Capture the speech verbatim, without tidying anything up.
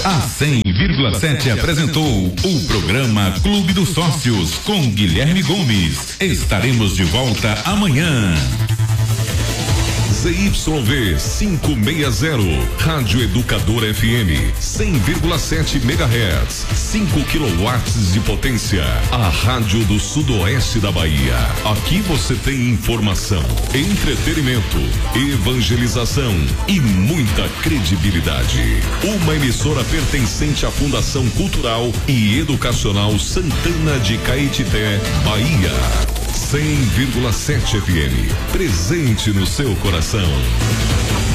A cem vírgula sete apresentou o programa Clube dos Sócios com Guilherme Gomes. Estaremos de volta amanhã. Z Y V quinhentos e sessenta, Rádio Educadora F M, cem vírgula sete megahertz, cinco quilowatts de potência. A rádio do sudoeste da Bahia. Aqui você tem informação, entretenimento, evangelização e muita credibilidade. Uma emissora pertencente à Fundação Cultural e Educacional Santana de Caetité, Bahia. cem vírgula sete F M, presente no seu coração.